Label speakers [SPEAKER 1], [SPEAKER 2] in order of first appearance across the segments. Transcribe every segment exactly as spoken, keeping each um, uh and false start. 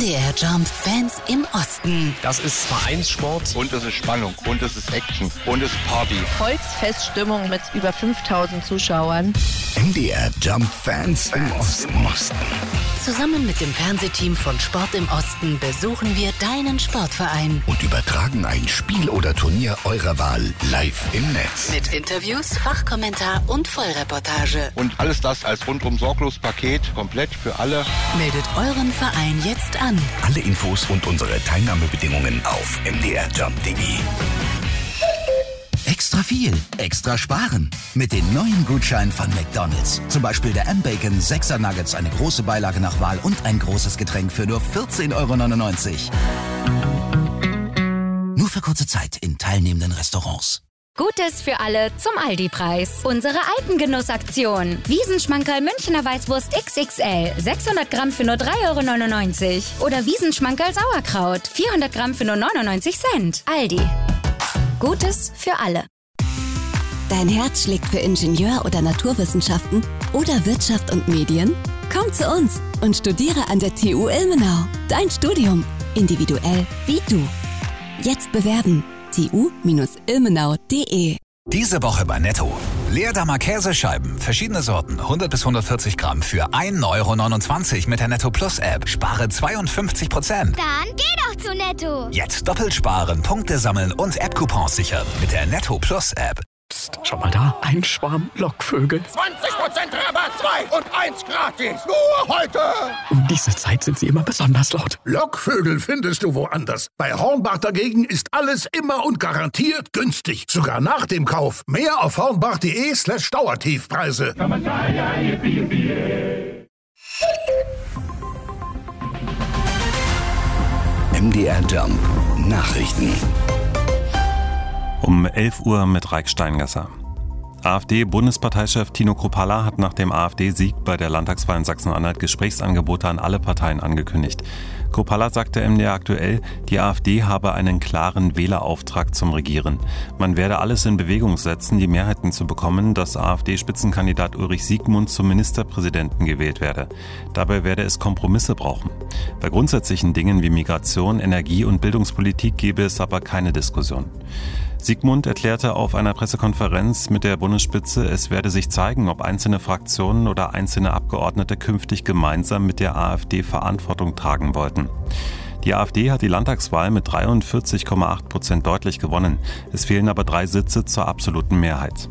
[SPEAKER 1] D R Jump Fans im Osten.
[SPEAKER 2] Das ist Vereinssport.
[SPEAKER 3] Und es ist Spannung. Und es ist Action. Und es ist Party.
[SPEAKER 4] Volksfeststimmung mit über fünftausend Zuschauern.
[SPEAKER 5] M D R Jump Fans im Osten.
[SPEAKER 1] Zusammen mit dem Fernsehteam von Sport im Osten besuchen wir deinen Sportverein.
[SPEAKER 5] Und übertragen ein Spiel oder Turnier eurer Wahl live im Netz.
[SPEAKER 1] Mit Interviews, Fachkommentar und Vollreportage.
[SPEAKER 3] Und alles das als rundum sorglos Paket, komplett für alle.
[SPEAKER 1] Meldet euren Verein jetzt an.
[SPEAKER 5] Alle Infos und unsere Teilnahmebedingungen auf m d r jump punkt d e. Extra viel, extra sparen. Mit den neuen Gutscheinen von McDonald's. Zum Beispiel der M-Bacon sechser Nuggets, eine große Beilage nach Wahl und ein großes Getränk für nur vierzehn Euro neunundneunzig. Nur für kurze Zeit in teilnehmenden Restaurants.
[SPEAKER 6] Gutes für alle zum Aldi-Preis. Unsere Alpengenussaktion. Wiesenschmankerl Münchner Weißwurst X X L. sechshundert Gramm für nur drei Euro neunundneunzig. Oder Wiesenschmankerl Sauerkraut. vierhundert Gramm für nur neunundneunzig Cent. Aldi. Gutes für alle.
[SPEAKER 7] Dein Herz schlägt für Ingenieur- oder Naturwissenschaften oder Wirtschaft und Medien? Komm zu uns und studiere an der T U Ilmenau. Dein Studium. Individuell wie du. Jetzt bewerben. t u ilmenau punkt d e.
[SPEAKER 8] Diese Woche bei Netto. Leerdammer Käsescheiben, verschiedene Sorten, hundert bis hundertvierzig Gramm für ein Euro neunundzwanzig mit der Netto Plus App. Spare zweiundfünfzig Prozent.
[SPEAKER 9] Dann geh doch zu Netto.
[SPEAKER 8] Jetzt doppelt sparen, Punkte sammeln und App-Coupons sichern mit der Netto Plus App.
[SPEAKER 2] Psst, schau mal da, ein Schwarm Lockvögel.
[SPEAKER 10] zwanzig Prozent Rabatt, zwei und eins gratis. Nur heute.
[SPEAKER 2] Um diese Zeit sind sie immer besonders laut.
[SPEAKER 10] Lockvögel findest du woanders. Bei Hornbach dagegen ist alles immer und garantiert günstig. Sogar nach dem Kauf. Mehr auf hornbach.de slash Dauertiefpreise.
[SPEAKER 5] M D R Jump Nachrichten.
[SPEAKER 11] Um elf Uhr mit Raik Steingasser. AfD-Bundesparteichef Tino Kruppalla hat nach dem AfD-Sieg bei der Landtagswahl in Sachsen-Anhalt Gesprächsangebote an alle Parteien angekündigt. Kruppalla sagte M D R aktuell, die AfD habe einen klaren Wählerauftrag zum Regieren. Man werde alles in Bewegung setzen, die Mehrheiten zu bekommen, dass AfD-Spitzenkandidat Ulrich Siegmund zum Ministerpräsidenten gewählt werde. Dabei werde es Kompromisse brauchen. Bei grundsätzlichen Dingen wie Migration, Energie- und Bildungspolitik gebe es aber keine Diskussion. Siegmund erklärte auf einer Pressekonferenz mit der Bundesspitze, es werde sich zeigen, ob einzelne Fraktionen oder einzelne Abgeordnete künftig gemeinsam mit der AfD Verantwortung tragen wollten. Die AfD hat die Landtagswahl mit dreiundvierzig Komma acht Prozent deutlich gewonnen. Es fehlen aber drei Sitze zur absoluten Mehrheit.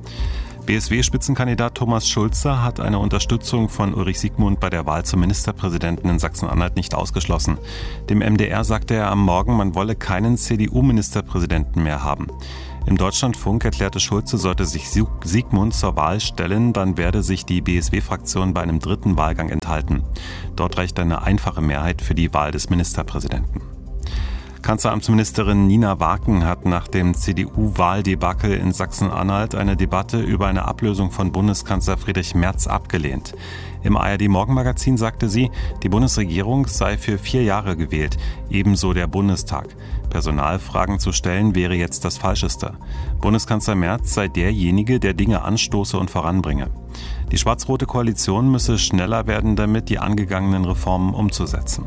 [SPEAKER 11] B S W-Spitzenkandidat Thomas Schulze hat eine Unterstützung von Ulrich Siegmund bei der Wahl zum Ministerpräsidenten in Sachsen-Anhalt nicht ausgeschlossen. Dem M D R sagte er am Morgen, man wolle keinen C D U-Ministerpräsidenten mehr haben. Im Deutschlandfunk erklärte Schulze, sollte sich Siegmund zur Wahl stellen, dann werde sich die B S W-Fraktion bei einem dritten Wahlgang enthalten. Dort reicht eine einfache Mehrheit für die Wahl des Ministerpräsidenten. Kanzleramtsministerin Nina Waken hat nach dem C D U-Wahldebakel in Sachsen-Anhalt eine Debatte über eine Ablösung von Bundeskanzler Friedrich Merz abgelehnt. Im A R D-Morgenmagazin sagte sie, die Bundesregierung sei für vier Jahre gewählt, ebenso der Bundestag. Personalfragen zu stellen wäre jetzt das Falscheste. Bundeskanzler Merz sei derjenige, der Dinge anstoße und voranbringe. Die schwarz-rote Koalition müsse schneller werden, damit die angegangenen Reformen umzusetzen.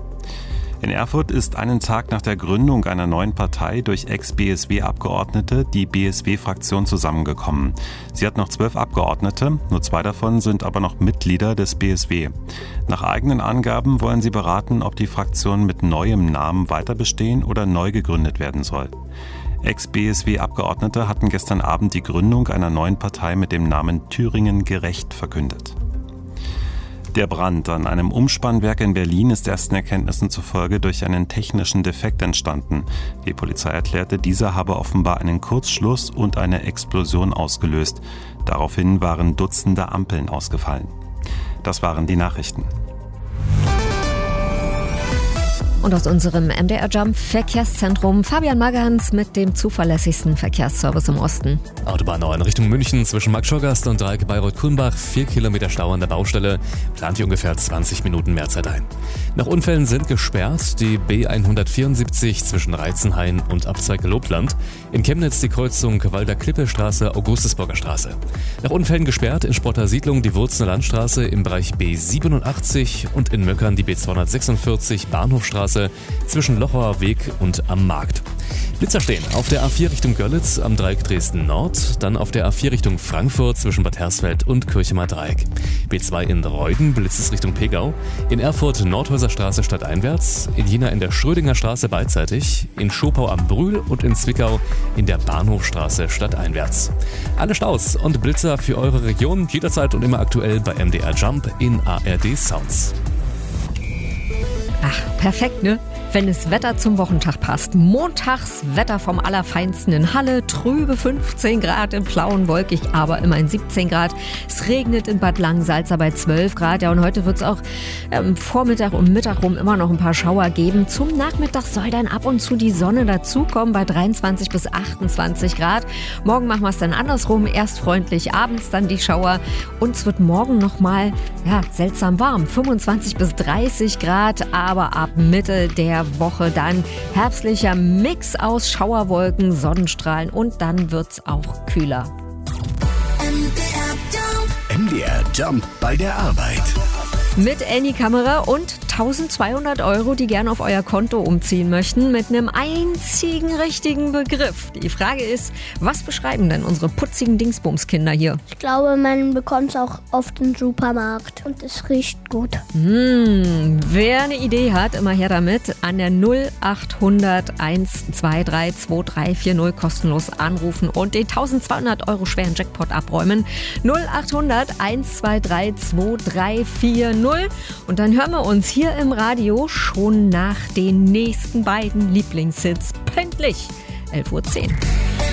[SPEAKER 11] In Erfurt ist einen Tag nach der Gründung einer neuen Partei durch Ex-B S W-Abgeordnete die B S W-Fraktion zusammengekommen. Sie hat noch zwölf Abgeordnete, nur zwei davon sind aber noch Mitglieder des B S W. Nach eigenen Angaben wollen sie beraten, ob die Fraktion mit neuem Namen weiter bestehen oder neu gegründet werden soll. Ex-B S W-Abgeordnete hatten gestern Abend die Gründung einer neuen Partei mit dem Namen Thüringen gerecht verkündet. Der Brand an einem Umspannwerk in Berlin ist ersten Erkenntnissen zufolge durch einen technischen Defekt entstanden. Die Polizei erklärte, dieser habe offenbar einen Kurzschluss und eine Explosion ausgelöst. Daraufhin waren Dutzende Ampeln ausgefallen. Das waren die Nachrichten.
[SPEAKER 12] Und aus unserem M D R Jump Verkehrszentrum Fabian Magans mit dem zuverlässigsten Verkehrsservice im Osten.
[SPEAKER 13] Autobahn neun Richtung München zwischen Markt-Schorgast und Dreieck Bayreuth-Kulmbach. Vier Kilometer Stau an der Baustelle. Plant hier ungefähr zwanzig Minuten Mehrzeit ein. Nach Unfällen sind gesperrt die B hundertvierundsiebzig zwischen Reizenhain und Abzweig Lobland. In Chemnitz die Kreuzung Walder-Klippe-Straße, Augustusburger Straße. Nach Unfällen gesperrt in Sporter Siedlung die Wurzener Landstraße im Bereich B siebenundachtzig und in Möckern die B zweihundertsechsundvierzig Bahnhofstraße zwischen Lochauer Weg und am Markt. Blitzer stehen auf der A vier Richtung Görlitz am Dreieck Dresden Nord, dann auf der A vier Richtung Frankfurt zwischen Bad Hersfeld und Kirchemer Dreieck. B zwei in Reuden blitzt es Richtung Pegau, in Erfurt Nordhäuser Straße stadteinwärts, in Jena in der Schrödinger Straße beidseitig, in Schopau am Brühl und in Zwickau in der Bahnhofstraße stadteinwärts. Alle Staus und Blitzer für eure Region jederzeit und immer aktuell bei M D R Jump in A R D Sounds.
[SPEAKER 12] Ach, perfekt, ne? Wenn das Wetter zum Wochentag passt. Montags Wetter vom Allerfeinsten in Halle, trübe fünfzehn Grad, in Plauen wolkig, aber immerhin siebzehn Grad. Es regnet in Bad Langensalza bei zwölf Grad. Ja, und heute wird es auch ähm, Vormittag und Mittag rum immer noch ein paar Schauer geben. Zum Nachmittag soll dann ab und zu die Sonne dazukommen bei dreiundzwanzig bis achtundzwanzig Grad. Morgen machen wir es dann andersrum. Erst freundlich, abends dann die Schauer. Und es wird morgen nochmal, ja, seltsam warm. fünfundzwanzig bis dreißig Grad, aber ab Mitte der Woche dann herbstlicher Mix aus Schauerwolken, Sonnenstrahlen und dann wird's auch kühler.
[SPEAKER 10] M D R Jump bei der Arbeit.
[SPEAKER 12] Mit Any-Kamera und eintausendzweihundert Euro, die gerne auf euer Konto umziehen möchten, mit einem einzigen richtigen Begriff. Die Frage ist, was beschreiben denn unsere putzigen Dingsbumskinder hier?
[SPEAKER 9] Ich glaube, man bekommt es auch oft im Supermarkt und es riecht gut.
[SPEAKER 12] Hm, wer eine Idee hat, immer her damit. An der null achthundert eins zwei drei zwei drei vier null kostenlos anrufen und den eintausendzweihundert Euro schweren Jackpot abräumen. null achthundert eins zwei drei zwei drei vier null. Und dann hören wir uns hier im Radio schon nach den nächsten beiden Lieblingshits pünktlich elf Uhr zehn.